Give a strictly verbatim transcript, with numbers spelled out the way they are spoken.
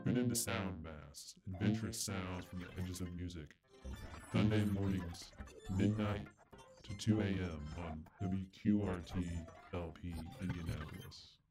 Tune into Soundmass, adventurous sounds from the edges of music. Sunday mornings, midnight to two a m on W Q R T L P Indianapolis.